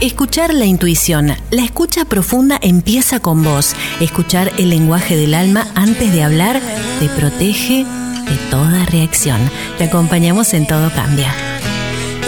Escuchar la intuición. La escucha profunda empieza con vos. Escuchar el lenguaje del alma antes de hablar te protege de toda reacción. Te acompañamos en Todo Cambia.